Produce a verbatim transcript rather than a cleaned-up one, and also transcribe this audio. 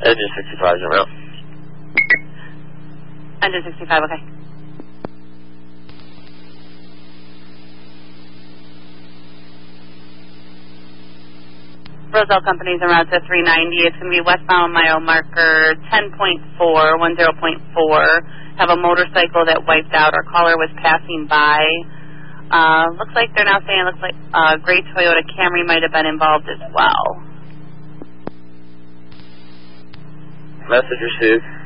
Engine sixty-five is en route. Engine sixty-five, okay. Roselle Company's en route to three ninety. It's going to be westbound mile marker ten point four, ten point four. Have a motorcycle that wiped out. Our caller was passing by. Uh, looks like they're now saying it looks like a uh, gray Toyota Camry might have been involved as well. Message received.